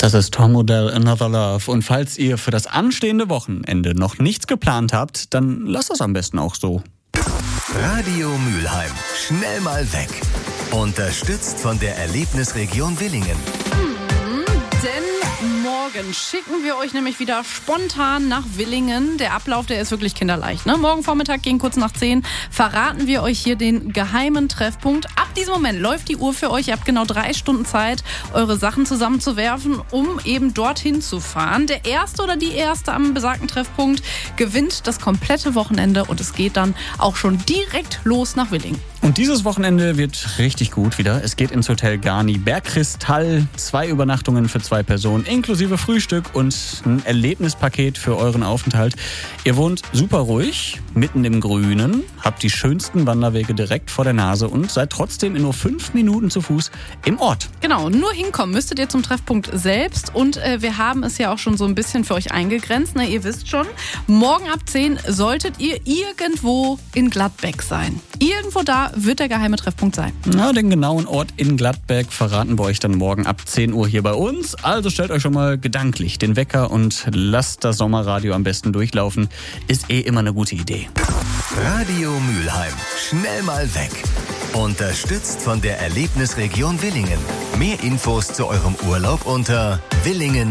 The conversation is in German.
Das ist Tom Odell, Another Love. Und falls ihr für das anstehende Wochenende noch nichts geplant habt, dann lasst es am besten auch so. Radio Mülheim. Schnell mal weg. Unterstützt von der Erlebnisregion Willingen. Denn morgen schicken wir euch nämlich wieder spontan nach Willingen. Der Ablauf, der ist wirklich kinderleicht. Ne? Morgen Vormittag gegen kurz nach 10 verraten wir euch hier den geheimen Treffpunkt. Ab diesem Moment läuft die Uhr für euch. Ihr habt genau 3 Stunden Zeit, eure Sachen zusammenzuwerfen, um eben dorthin zu fahren. Der Erste oder die Erste am besagten Treffpunkt gewinnt das komplette Wochenende und es geht dann auch schon direkt los nach Willingen. Und dieses Wochenende wird richtig gut wieder. Es geht ins Hotel Garni Bergkristall. 2 Übernachtungen für 2 Personen, inklusive Frühstück und ein Erlebnispaket für euren Aufenthalt. Ihr wohnt super ruhig, mitten im Grünen, habt die schönsten Wanderwege direkt vor der Nase und seid trotzdem in nur 5 Minuten zu Fuß im Ort. Genau, nur hinkommen müsstet ihr zum Treffpunkt selbst und wir haben es ja auch schon so ein bisschen für euch eingegrenzt. Ne? Ihr wisst schon, morgen ab 10 solltet ihr irgendwo in Gladbeck sein. Irgendwo da wird der geheime Treffpunkt sein. Na, den genauen Ort in Gladbeck verraten wir euch dann morgen ab 10 Uhr hier bei uns. Also stellt euch schon mal gedanklich den Wecker und lasst das Sommerradio am besten durchlaufen. Ist immer eine gute Idee. Radio Mülheim. Schnell mal weg. Unterstützt von der Erlebnisregion Willingen. Mehr Infos zu eurem Urlaub unter Willingen.